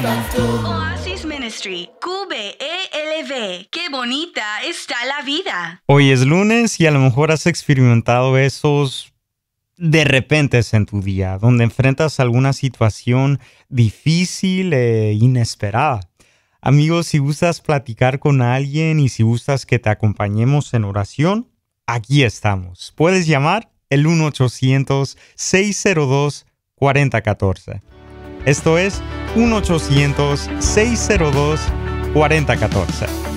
Oasis Ministry, QBELV. Qué bonita está la vida. Hoy es lunes y a lo mejor has experimentado esos de repentes en tu día, donde enfrentas alguna situación difícil e inesperada. Amigos, si gustas platicar con alguien y si gustas que te acompañemos en oración, aquí estamos. Puedes llamar el 1-800-602-4014. Esto es 1-800-602-4014.